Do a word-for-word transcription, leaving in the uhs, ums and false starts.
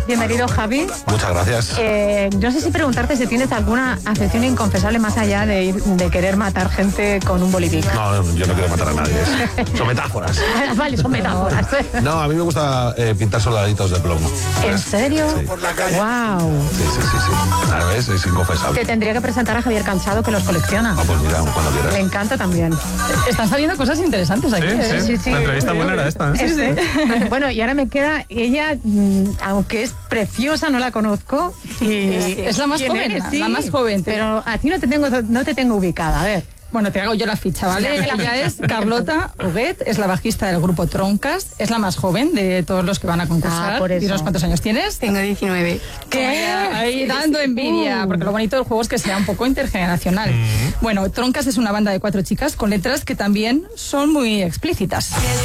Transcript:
Bienvenido, Javi. Muchas gracias. Eh, yo no sé si preguntarte si tienes alguna afección inconfesable más allá de, ir, de querer matar gente con un bolivic. No, yo no quiero matar a nadie. Es, son metáforas. Vale, son metáforas. No, a mí me gusta eh, pintar soldaditos de plomo. ¿En serio? Sí. Wow. Sí, sí, sí, sí. A ver, es inconfesable. Te tendría que presentar a Javier Cansado, que los colecciona. Ah, pues mira, cuando quieras. Le encanta también. Están saliendo cosas interesantes aquí. Sí, ¿eh? sí, sí. La entrevista buena era esta, ¿eh? Sí, sí. Bueno, y ahora me queda ella, aunque es preciosa, no la conozco. Y Es la más ¿quién joven, eres? la Sí, más joven. Pero a ti no te tengo, no te tengo ubicada. A ver. Bueno, te hago yo la ficha, ¿vale? Ella es Carlota Huguet, es la bajista del grupo Troncas, es la más joven de todos los que van a concursar. Ah, por eso. Dinos cuántos años tienes. Tengo diecinueve. ¿Qué? Ahí dando envidia, porque lo bonito del juego es que sea un poco intergeneracional. Bueno, Troncas es una banda de cuatro chicas con letras que también son muy explícitas.